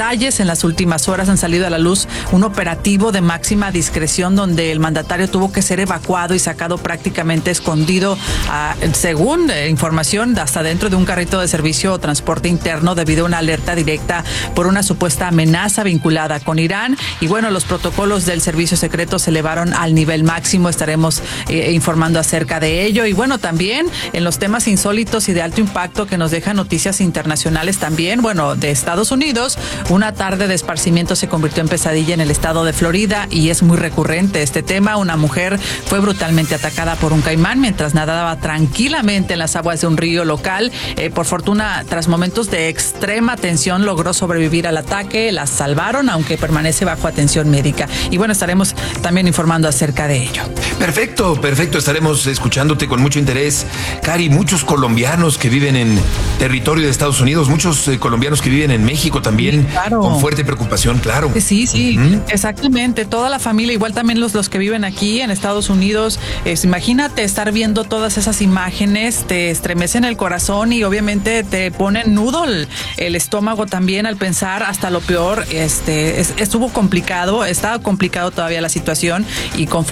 detalles. En las últimas horas han salido a la luz un operativo de máxima discreción donde el mandatario tuvo que ser evacuado y sacado prácticamente escondido, según información, hasta dentro de un carrito de servicio o transporte interno debido a una alerta directa por una supuesta amenaza vinculada con Irán. Y bueno, los protocolos del servicio secreto se elevaron al nivel máximo. Estaremos informando acerca de ello. Y bueno, también en los temas insólitos y de alto impacto que nos dejan noticias internacionales también, bueno, de Estados Unidos, una tarde de esparcimiento se convirtió en pesadilla en el estado de Florida y es muy recurrente este tema. Una mujer fue brutalmente atacada por un caimán mientras nadaba tranquilamente en las aguas de un río local. Por fortuna, tras momentos de extrema tensión, logró sobrevivir al ataque. La salvaron, aunque permanece bajo atención médica. Y bueno, estaremos también informando acerca de ello. Perfecto. Estaremos escuchándote con mucho interés. Cari, muchos colombianos que viven en territorio de Estados Unidos, muchos colombianos que viven en México también, claro, con fuerte preocupación, claro. Sí, exactamente. Toda la familia, igual también los que viven aquí en Estados Unidos. Imagínate estar viendo todas esas imágenes, te estremecen el corazón y obviamente te ponen nudo el estómago también al pensar hasta lo peor. Estuvo complicado, estaba complicado todavía la situación y conforme